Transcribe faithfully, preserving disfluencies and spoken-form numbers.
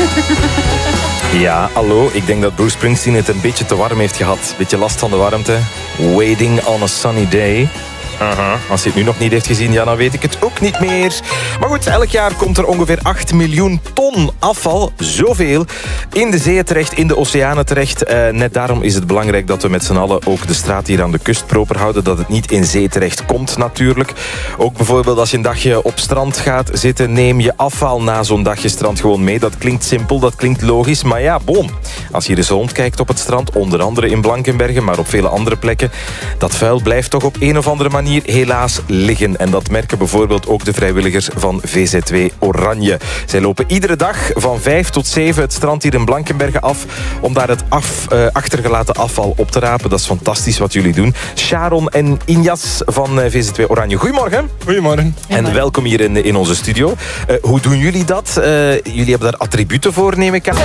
Ja, hallo. Ik denk dat Bruce Springsteen het een beetje te warm heeft gehad. Beetje last van de warmte. Waiting on a sunny day. Uh-huh. Als hij het nu nog niet heeft gezien, ja, dan weet ik het ook niet meer. Maar goed, elk jaar komt er ongeveer acht miljoen ton afval, zoveel, in de zeeën terecht, in de oceanen terecht. Uh, net daarom is het belangrijk dat we met z'n allen ook de straat hier aan de kust proper houden, dat het niet in zee terecht komt natuurlijk. Ook bijvoorbeeld als je een dagje op strand gaat zitten, neem je afval na zo'n dagje strand gewoon mee. Dat klinkt simpel, dat klinkt logisch, maar ja, boom. Als je eens rondkijkt op het strand, onder andere in Blankenberge, maar op vele andere plekken, dat vuil blijft toch op een of andere manier hier helaas liggen. En dat merken bijvoorbeeld ook de vrijwilligers van V Z W Oranje. Zij lopen iedere dag van vijf tot zeven het strand hier in Blankenberge af om daar het af, uh, achtergelaten afval op te rapen. Dat is fantastisch wat jullie doen. Sharon en Injas van uh, V Z W Oranje. Goedemorgen. Goedemorgen. En welkom hier in, in onze studio. Uh, hoe doen jullie dat? Uh, jullie hebben daar attributen voor, neem ik aan.